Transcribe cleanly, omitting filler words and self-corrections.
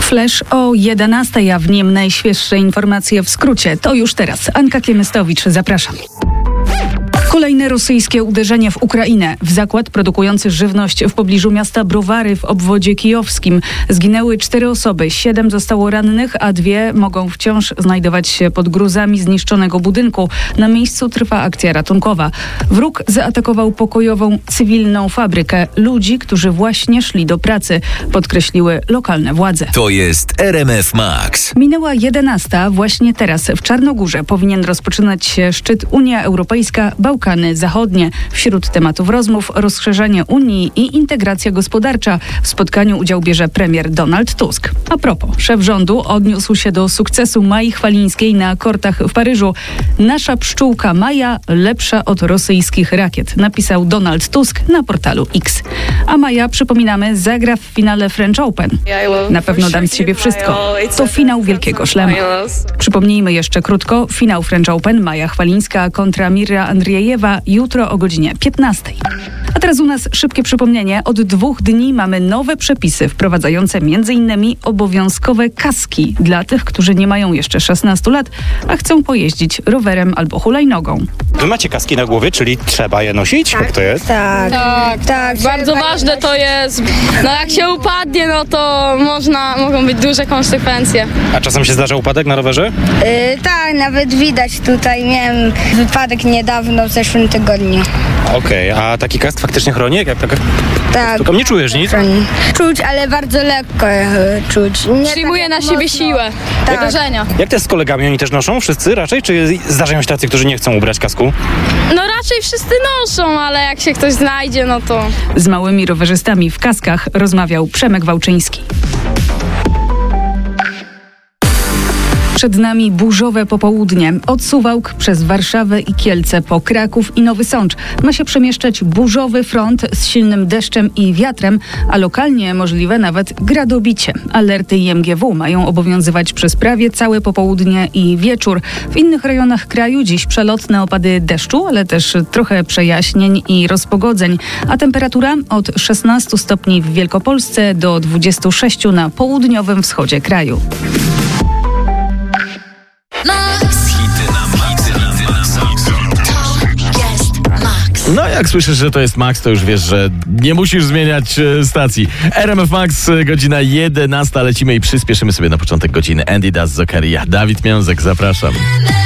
Flash o 11:00, a w nim najświeższe informacje w skrócie. To już teraz. Anka Kiemystowicz, zapraszam. Kolejne rosyjskie uderzenie w Ukrainę. W zakład produkujący żywność w pobliżu miasta Browary w obwodzie kijowskim zginęły 4 osoby, 7 zostało rannych, a 2 mogą wciąż znajdować się pod gruzami zniszczonego budynku. Na miejscu trwa akcja ratunkowa. Wróg zaatakował pokojową, cywilną fabrykę. Ludzi, którzy właśnie szli do pracy, podkreśliły lokalne władze. To jest RMF Max. Minęła 11:00. Właśnie teraz w Czarnogórze powinien rozpoczynać się szczyt Unia Europejska Bałkany Zachodnie. Wśród tematów rozmów rozszerzenie Unii i integracja gospodarcza. W spotkaniu udział bierze premier Donald Tusk. A propos, szef rządu odniósł się do sukcesu Mai Chwalińskiej na kortach w Paryżu. Nasza pszczółka Maja lepsza od rosyjskich rakiet, napisał Donald Tusk na portalu X. A Maja, przypominamy, zagra w finale French Open. Na pewno dam z siebie wszystko. To finał Wielkiego Szlema. Przypomnijmy jeszcze krótko, finał French Open Maja Chwalińska kontra Mirra Andriejewa jutro o godzinie 15:00. A teraz u nas szybkie przypomnienie. Od 2 dni mamy nowe przepisy wprowadzające m.in. obowiązkowe kaski dla tych, którzy nie mają jeszcze 16 lat, a chcą pojeździć rowerem albo hulajnogą. Wy macie kaski na głowie, czyli trzeba je nosić? Jak to jest? Tak. Bardzo ważne to jest. No jak się upadnie, no to mogą być duże konsekwencje. A czasem się zdarza upadek na rowerze? Tak, nawet widać tutaj. Miałem wypadek niedawno, w zeszłym tygodniu. Okej, a taki kask faktycznie chroni? Jak Tak. tylko nie czujesz nic? Czuć, ale bardzo lekko czuć. Nie Przyjmuje tak na siebie mocno. siłę, Tak. uderzenia. Jak to jest z kolegami? Oni też noszą? Wszyscy raczej? Czy zdarzają się tacy, którzy nie chcą ubrać kasku? No raczej wszyscy noszą, ale jak się ktoś znajdzie, no to... Z małymi rowerzystami w kaskach rozmawiał Przemek Wałczyński. Przed nami burzowe popołudnie. Od Suwałk przez Warszawę i Kielce po Kraków i Nowy Sącz ma się przemieszczać burzowy front z silnym deszczem i wiatrem, a lokalnie możliwe nawet gradobicie. Alerty IMGW mają obowiązywać przez prawie całe popołudnie i wieczór. W innych rejonach kraju dziś przelotne opady deszczu, ale też trochę przejaśnień i rozpogodzeń, a temperatura od 16 stopni w Wielkopolsce do 26 na południowym wschodzie kraju. No jak słyszysz, że to jest Max, to już wiesz, że nie musisz zmieniać stacji. RMF Max, godzina 11, lecimy i przyspieszymy sobie na początek godziny. Andy Das, Zokaria, Dawid Miązek, zapraszam.